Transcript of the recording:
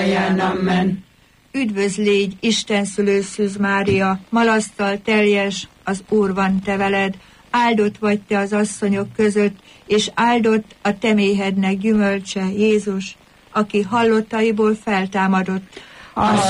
mindnyájan, amen. Üdvözl légy, Isten szülőszűz Mária, malasztal teljes, az Úr van te veled, áldott vagy te az asszonyok között, és áldott a te méhednek gyümölcse, Jézus, aki hallottaiból feltámadott.